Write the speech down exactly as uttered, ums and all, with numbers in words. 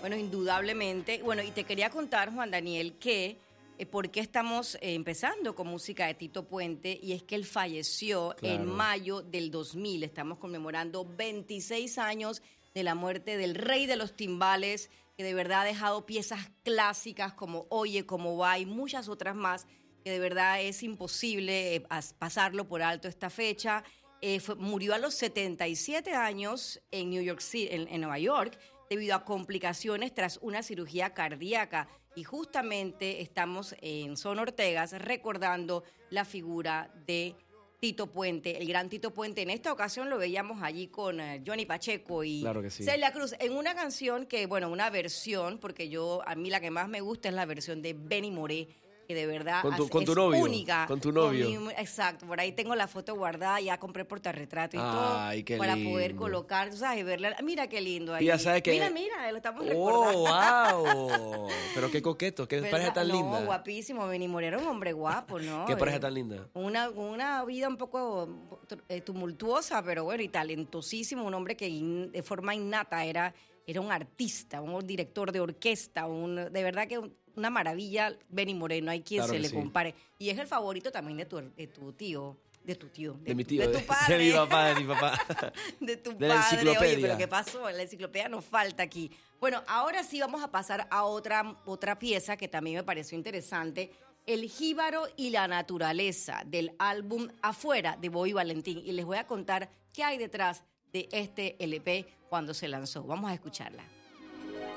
Bueno, indudablemente. Bueno, y te quería contar, Juan Daniel, que eh, por qué estamos eh, empezando con música de Tito Puente, y es que él falleció Claro. en mayo del dos mil. Estamos conmemorando veintiséis años de la muerte del rey de los timbales, que de verdad ha dejado piezas clásicas como Oye, Cómo Va y muchas otras más, que de verdad es imposible eh, pasarlo por alto esta fecha. Eh, fue, murió a los setenta y siete años en New York City, en, en Nueva York, debido a complicaciones tras una cirugía cardíaca. Y justamente estamos en Son Ortegas recordando la figura de Tito Puente, el gran Tito Puente. En esta ocasión lo veíamos allí con uh, Johnny Pacheco y claro que sí. Celia Cruz en una canción que, bueno, una versión, porque yo, a mí la que más me gusta es la versión de Benny Moré, que de verdad con tu, es, con tu es novio, única. Con tu novio. Con mi, exacto, por ahí tengo la foto guardada, ya compré portarretrato y Ay, todo qué para lindo. poder colocar, tú sabes, verla. Mira qué lindo ahí. Y ya sabes que... Mira, mira, lo estamos recordando. recordando. ¡Oh, wow! Pero qué coqueto, qué ¿verdad? pareja tan no, linda. Guapísimo, Benny Moré era un hombre guapo, ¿no? Qué pareja tan linda. Una, una vida un poco eh, tumultuosa, pero bueno, y talentosísimo, un hombre que in, de forma innata era, era un artista, un director de orquesta, un, de verdad que un, una maravilla, Benny Moré, no hay quien Claro se que le sí. compare. Y es el favorito también de tu, de tu tío. De tu tío. De, de tu, mi tío. De tu de, padre. De mi papá, de mi papá. De tu de la padre. enciclopedia. Oye, pero ¿qué pasó? La enciclopedia nos falta aquí. Bueno, ahora sí vamos a pasar a otra, otra pieza que también me pareció interesante. El jíbaro y la naturaleza, del álbum Afuera de Bobby Valentín. Y les voy a contar qué hay detrás de este L P cuando se lanzó. Vamos a escucharla.